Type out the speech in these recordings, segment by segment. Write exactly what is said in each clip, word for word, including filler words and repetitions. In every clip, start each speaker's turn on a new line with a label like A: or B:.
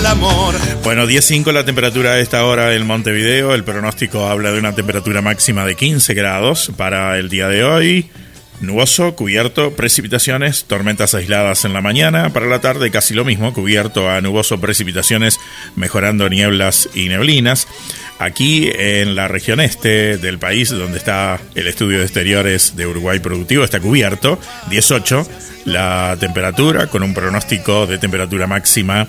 A: amor.
B: Bueno, diez cinco la temperatura a esta hora en Montevideo. El pronóstico habla de una temperatura máxima de quince grados para el día de hoy. Nuboso, cubierto, precipitaciones, tormentas aisladas en la mañana. Para la tarde casi lo mismo, cubierto a nuboso, precipitaciones, mejorando nieblas y neblinas. Aquí en la región este del país, donde está el estudio de exteriores de Uruguay Productivo, está cubierto, dieciocho la temperatura, con un pronóstico de temperatura máxima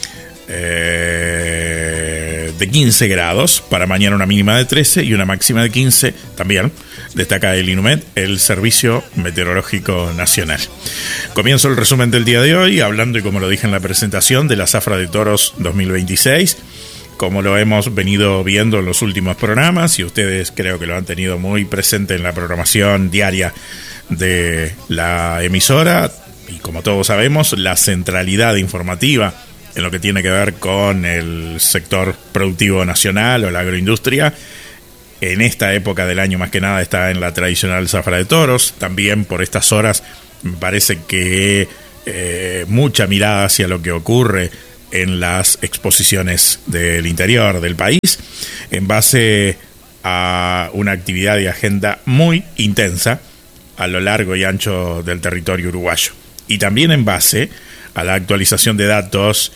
B: eh, de quince grados. Para mañana una mínima de trece y una máxima de quince también. Destaca el INUMED, el Servicio Meteorológico Nacional. Comienzo el resumen del día de hoy, hablando, y como lo dije en la presentación, de la Zafra de Toros dos mil veintiséis. Como lo hemos venido viendo en los últimos programas, y ustedes creo que lo han tenido muy presente en la programación diaria de la emisora, y como todos sabemos, la centralidad informativa en lo que tiene que ver con el sector productivo nacional o la agroindustria, en esta época del año más que nada está en la tradicional Zafra de Toros. También por estas horas me parece que eh, mucha mirada hacia lo que ocurre en las exposiciones del interior del país, en base a una actividad y agenda muy intensa a lo largo y ancho del territorio uruguayo. Y también en base a la actualización de datos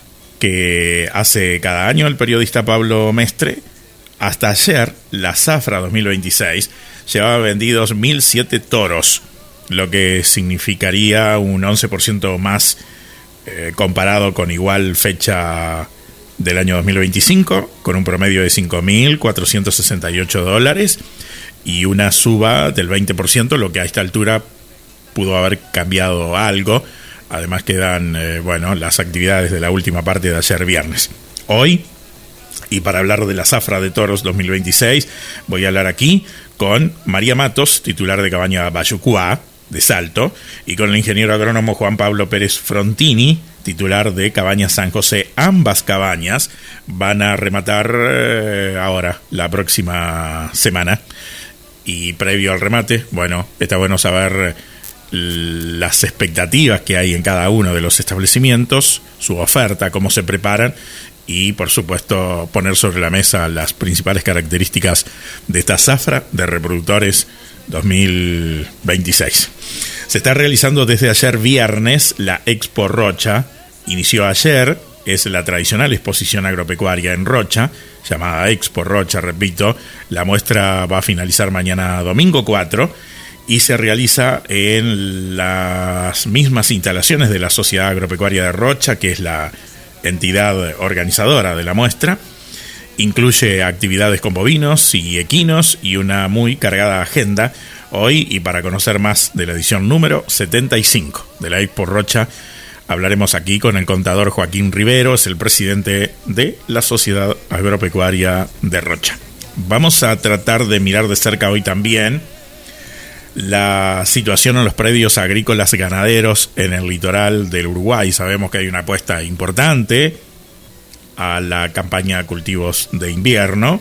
B: que hace cada año el periodista Pablo Mestre. Hasta ayer, la Zafra dos mil veintiséis llevaba vendidos mil siete toros, lo que significaría un once por ciento más eh, comparado con igual fecha del año dos mil veinticinco, con un promedio de cinco mil cuatrocientos sesenta y ocho dólares y una suba del veinte por ciento, lo que a esta altura pudo haber cambiado algo. Además quedan eh, bueno, las actividades de la última parte de ayer viernes. Hoy, y para hablar de la Zafra de Toros dos mil veintiséis, voy a hablar aquí con María Matos, titular de Cabaña Bayucuá, de Salto, y con el ingeniero agrónomo Juan Pablo Pérez Frontini, titular de Cabaña San José. Ambas cabañas van a rematar eh, ahora, la próxima semana. Y previo al remate, bueno, está bueno saber las expectativas que hay en cada uno de los establecimientos, su oferta, cómo se preparan, y por supuesto poner sobre la mesa las principales características de esta Zafra de reproductores dos mil veintiséis. Se está realizando desde ayer viernes la Expo Rocha. Inició ayer, es la tradicional exposición agropecuaria en Rocha, llamada Expo Rocha, repito. La muestra va a finalizar mañana domingo cuatro y se realiza en las mismas instalaciones de la Sociedad Agropecuaria de Rocha, que es la entidad organizadora de la muestra. Incluye actividades con bovinos y equinos y una muy cargada agenda hoy. Y para conocer más de la edición número setenta y cinco de la Expo Rocha, hablaremos aquí con el contador Joaquín Rivero, es el presidente de la Sociedad Agropecuaria de Rocha. Vamos a tratar de mirar de cerca hoy también la situación en los predios agrícolas ganaderos en el litoral del Uruguay. Sabemos que hay una apuesta importante a la campaña de cultivos de invierno.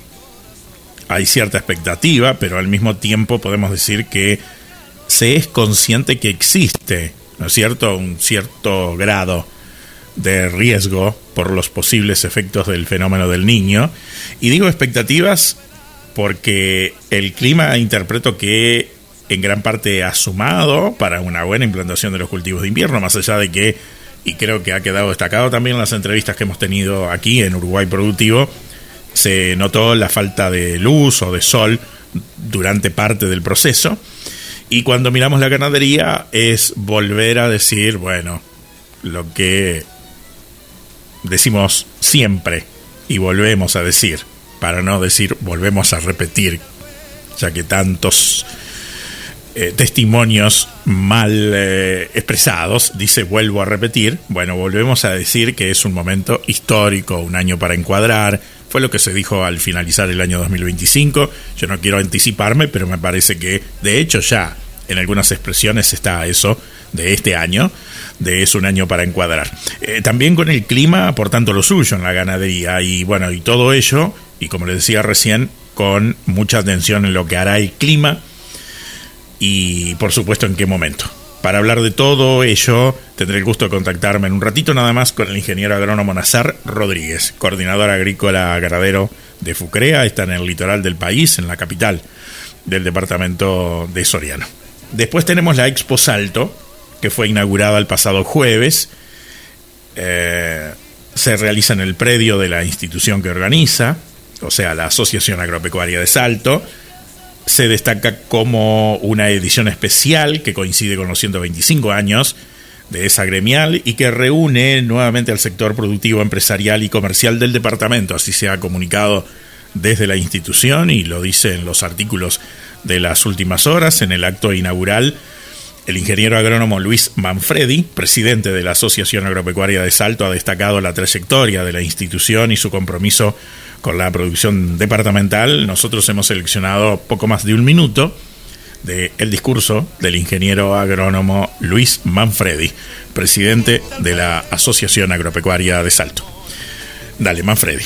B: Hay cierta expectativa, pero al mismo tiempo podemos decir que se es consciente que existe, ¿no es cierto?, un cierto grado de riesgo por los posibles efectos del fenómeno del Niño. Y digo expectativas porque el clima, interpreto que en gran parte ha sumado para una buena implantación de los cultivos de invierno, más allá de que, y creo que ha quedado destacado también en las entrevistas que hemos tenido aquí en Uruguay Productivo, se notó la falta de luz o de sol durante parte del proceso. Y cuando miramos la ganadería es volver a decir, bueno, lo que decimos siempre y volvemos a decir, para no decir volvemos a repetir, ya que tantos eh, testimonios mal eh, expresados, dice vuelvo a repetir. Bueno, volvemos a decir que es un momento histórico, un año para encuadrar. Fue lo que se dijo al finalizar el año dos mil veinticinco. Yo no quiero anticiparme, pero me parece que de hecho ya en algunas expresiones está eso de este año, de es un año para encuadrar. Eh, también con el clima aportando lo suyo en la ganadería, y bueno, y todo ello, y como les decía recién, con mucha atención en lo que hará el clima y por supuesto en qué momento. Para hablar de todo ello, tendré el gusto de contactarme en un ratito nada más con el ingeniero agrónomo Nazar Rodríguez, coordinador agrícola ganadero de FUCREA, está en el litoral del país, en la capital del departamento de Soriano. Después tenemos la Expo Salto, que fue inaugurada el pasado jueves. Eh, se realiza en el predio de la institución que organiza, o sea, la Asociación Agropecuaria de Salto. Se destaca como una edición especial que coincide con los ciento veinticinco años de esa gremial y que reúne nuevamente al sector productivo, empresarial y comercial del departamento. Así se ha comunicado desde la institución y lo dice en los artículos de las últimas horas. En el acto inaugural, el ingeniero agrónomo Luis Manfredi, presidente de la Asociación Agropecuaria de Salto, ha destacado la trayectoria de la institución y su compromiso con la producción departamental. Nosotros hemos seleccionado poco más de un minuto del discurso del ingeniero agrónomo Luis Manfredi, presidente de la Asociación Agropecuaria de Salto. Dale, Manfredi.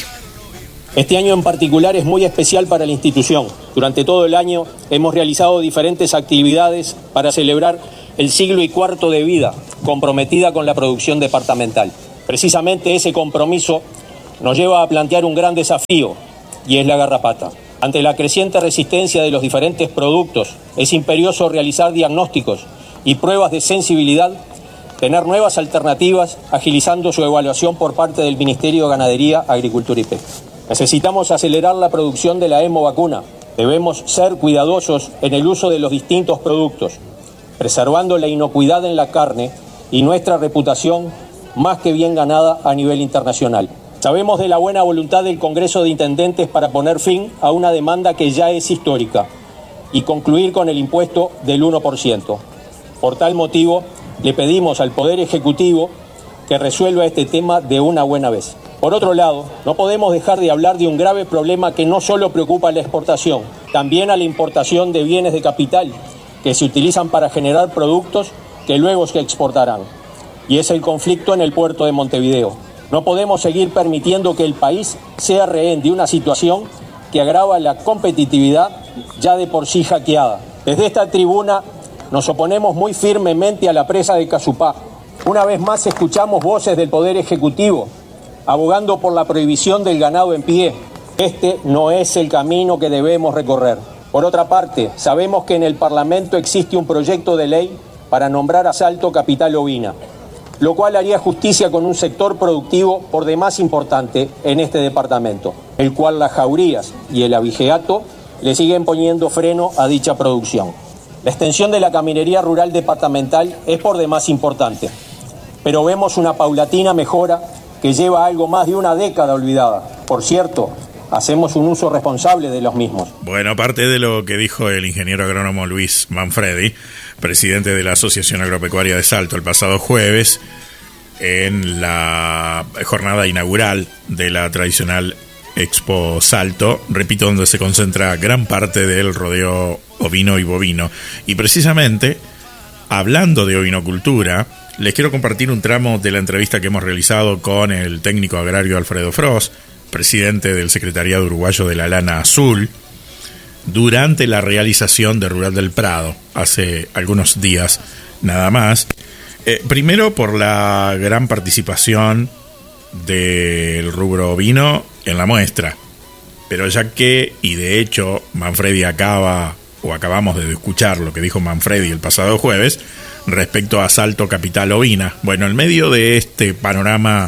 A: Este año en particular es muy especial para la institución. Durante todo el año hemos realizado diferentes actividades para celebrar el siglo y cuarto de vida comprometida con la producción departamental. Precisamente ese compromiso nos lleva a plantear un gran desafío, y es la garrapata. Ante la creciente resistencia de los diferentes productos, es imperioso realizar diagnósticos y pruebas de sensibilidad, tener nuevas alternativas, agilizando su evaluación por parte del Ministerio de Ganadería, Agricultura y Pesca. Necesitamos acelerar la producción de la hemovacuna. Debemos ser cuidadosos en el uso de los distintos productos, preservando la inocuidad en la carne y nuestra reputación más que bien ganada a nivel internacional. Sabemos de la buena voluntad del Congreso de Intendentes para poner fin a una demanda que ya es histórica y concluir con el impuesto del uno por ciento. Por tal motivo, le pedimos al Poder Ejecutivo que resuelva este tema de una buena vez. Por otro lado, no podemos dejar de hablar de un grave problema que no solo preocupa a la exportación, también a la importación de bienes de capital que se utilizan para generar productos que luego se exportarán. Y es el conflicto en el puerto de Montevideo. No podemos seguir permitiendo que el país sea rehén de una situación que agrava la competitividad ya de por sí hackeada. Desde esta tribuna nos oponemos muy firmemente a la presa de Casupá. Una vez más escuchamos voces del Poder Ejecutivo abogando por la prohibición del ganado en pie. Este no es el camino que debemos recorrer. Por otra parte, sabemos que en el Parlamento existe un proyecto de ley para nombrar a Salto capital ovina, lo cual haría justicia con un sector productivo por demás importante en este departamento, el cual las jaurías y el avigeato le siguen poniendo freno a dicha producción. La extensión de la caminería rural departamental es por demás importante, pero vemos una paulatina mejora que lleva algo más de una década olvidada. Por cierto, hacemos un uso responsable de los mismos.
B: Bueno, aparte de lo que dijo el ingeniero agrónomo Luis Manfredi, presidente de la Asociación Agropecuaria de Salto, el pasado jueves, en la jornada inaugural de la tradicional Expo Salto, repito, donde se concentra gran parte del rodeo ovino y bovino. Y precisamente, hablando de ovinocultura, les quiero compartir un tramo de la entrevista que hemos realizado con el técnico agrario Alfredo Frost, presidente del Secretariado Uruguayo de la Lana Azul, durante la realización de Rural del Prado, hace algunos días nada más. Eh, primero por la gran participación del rubro ovino en la muestra, pero ya que, y de hecho Manfredi acaba, o acabamos de escuchar lo que dijo Manfredi el pasado jueves, respecto a Salto Capital Ovina. Bueno, en medio de este panorama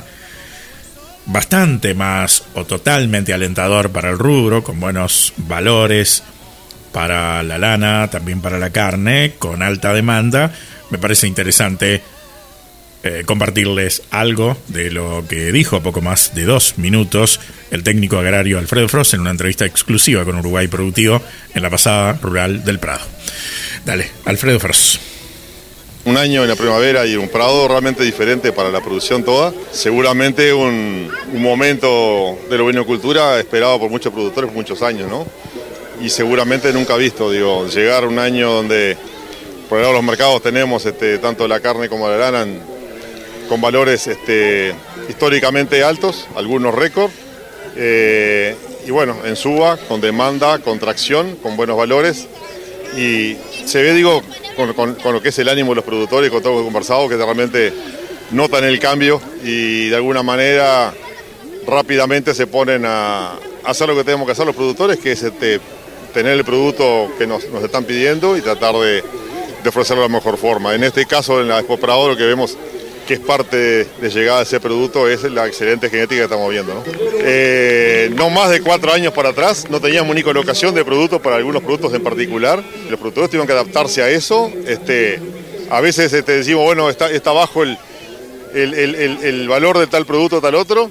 B: bastante más o totalmente alentador para el rubro, con buenos valores para la lana, también para la carne, con alta demanda, me parece interesante eh, compartirles algo de lo que dijo poco más de dos minutos el técnico agrario Alfredo Frost en una entrevista exclusiva con Uruguay Productivo en la pasada Rural del Prado. Dale, Alfredo Frost.
C: Un año en la primavera y un prado realmente diferente para la producción toda. Seguramente un, un momento de la ovinocultura esperado por muchos productores por muchos años, ¿no? Y seguramente nunca visto, digo, llegar a un año donde por el lado de los mercados tenemos este, tanto la carne como la lana en, con valores este, históricamente altos, algunos récord. Eh, y bueno, en suba, con demanda, con tracción, con buenos valores. y se ve, digo, con, con, con lo que es el ánimo de los productores, con todo lo que he conversado, que realmente notan el cambio y de alguna manera rápidamente se ponen a hacer lo que tenemos que hacer los productores, que es este, tener el producto que nos, nos están pidiendo y tratar de, de ofrecerlo de la mejor forma. En este caso, en la Expo Prado, lo que vemos que es parte de, de llegada a ese producto es la excelente genética que estamos viendo, ¿no? Eh, no más de cuatro años para atrás no teníamos ni colocación de productos para algunos productos en particular. Los productores tuvieron que adaptarse a eso. Este, a veces este, decimos, bueno, está, está bajo el, el, el, el, el valor de tal producto o tal otro,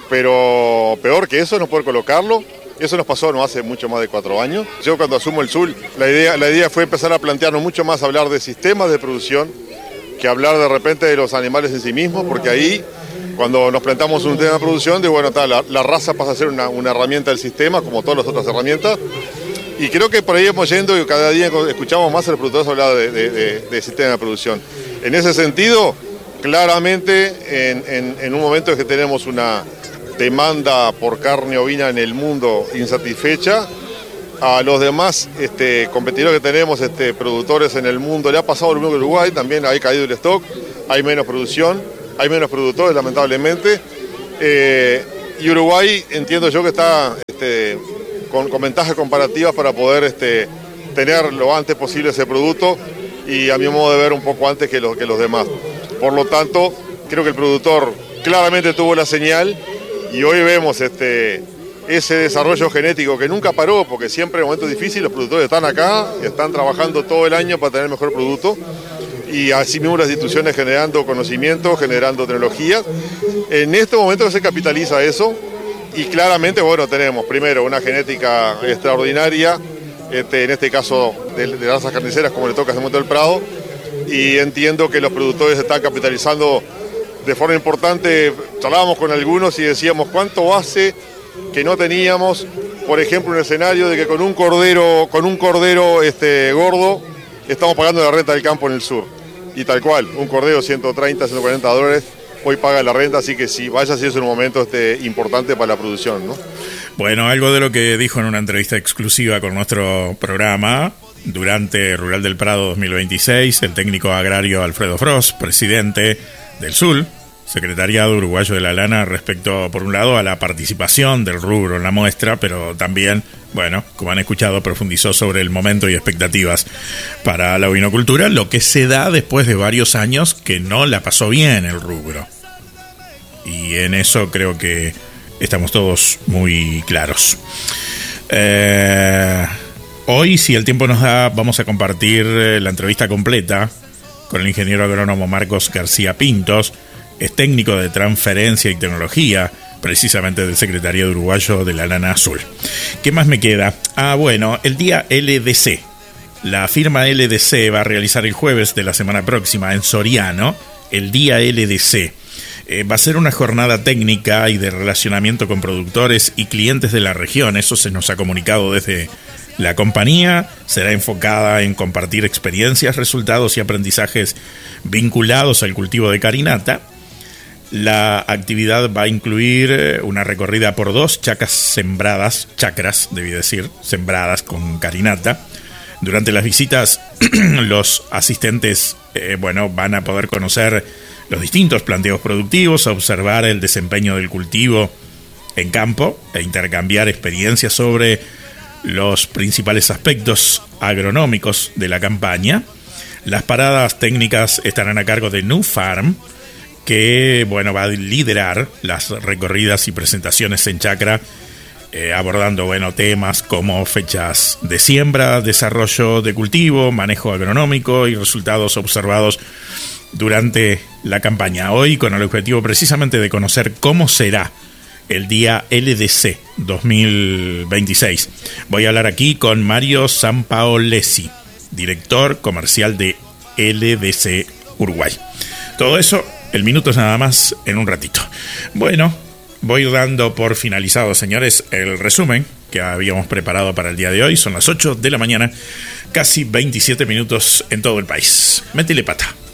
C: pero peor que eso es no poder colocarlo. Eso nos pasó no hace mucho más de cuatro años. Yo cuando asumo el S U L, la idea, la idea fue empezar a plantearnos mucho más, hablar de sistemas de producción, que hablar de repente de los animales en sí mismos, porque ahí, cuando nos planteamos un tema de producción, de bueno, tal, la, la raza pasa a ser una, una herramienta del sistema, como todas las otras herramientas, y creo que por ahí hemos yendo y cada día escuchamos más a los productores hablar de, de, de, de sistema de producción. En ese sentido, claramente, en, en, en un momento en que tenemos una demanda por carne ovina en el mundo insatisfecha, a los demás este, competidores que tenemos, este, productores en el mundo, le ha pasado lo mismo que Uruguay, también ha caído el stock, hay menos producción, hay menos productores lamentablemente, eh, y Uruguay entiendo yo que está este, con, con ventajas comparativas para poder este, tener lo antes posible ese producto y a mi modo de ver un poco antes que los, que los demás. Por lo tanto, creo que el productor claramente tuvo la señal y hoy vemos este, ese desarrollo genético que nunca paró, porque siempre en momentos difíciles los productores están acá, están trabajando todo el año para tener el mejor producto y así mismo las instituciones generando conocimiento, generando tecnología. En este momento se capitaliza eso y claramente, bueno, tenemos primero una genética extraordinaria, este, en este caso de, de razas carniceras como le toca a Monte del Prado, y entiendo que los productores están capitalizando de forma importante. Charlábamos con algunos y decíamos cuánto hace que no teníamos, por ejemplo, un escenario de que con un cordero, con un cordero este, gordo, estamos pagando la renta del campo en el sur. Y tal cual, un cordero ciento treinta, ciento cuarenta dólares, hoy paga la renta, así que sí, vaya si es un momento este, importante para la producción, ¿no?
B: Bueno, algo de lo que dijo en una entrevista exclusiva con nuestro programa durante Rural del Prado dos mil veintiséis, el técnico agrario Alfredo Frost, presidente del S U L, Secretariado Uruguayo de la Lana, respecto, por un lado, a la participación del rubro en la muestra, pero también, bueno, como han escuchado, profundizó sobre el momento y expectativas para la ovinocultura, lo que se da después de varios años que no la pasó bien el rubro. Y en eso creo que estamos todos muy claros. Eh, hoy, si el tiempo nos da, vamos a compartir la entrevista completa con el ingeniero agrónomo Marcos García Pintos. Es técnico de transferencia y tecnología, precisamente del Secretariado Uruguayo de la Lana Azul. ¿Qué más me queda? Ah, bueno, el día L D C. La firma L D C va a realizar el jueves de la semana próxima en Soriano, el día L D C. Eh, va a ser una jornada técnica y de relacionamiento con productores y clientes de la región. Eso se nos ha comunicado desde la compañía. Será enfocada en compartir experiencias, resultados y aprendizajes vinculados al cultivo de carinata. La actividad va a incluir una recorrida por dos chacras sembradas, chacras, debí decir, sembradas con carinata. Durante las visitas, los asistentes, eh, bueno, van a poder conocer los distintos planteos productivos, observar el desempeño del cultivo en campo e intercambiar experiencias sobre los principales aspectos agronómicos de la campaña. Las paradas técnicas estarán a cargo de New Farm, que bueno, va a liderar las recorridas y presentaciones en chacra, eh, abordando bueno, temas como fechas de siembra, desarrollo de cultivo, manejo agronómico y resultados observados durante la campaña. Hoy con el objetivo precisamente de conocer cómo será el día L D C dos mil veintiséis. Voy a hablar aquí con Mario Sampaolesi, director comercial de L D C Uruguay. Todo eso, el minuto es nada más en un ratito. Bueno, voy dando por finalizado, señores, el resumen que habíamos preparado para el día de hoy. Son las ocho de la mañana, casi veintisiete minutos en todo el país. Métele pata.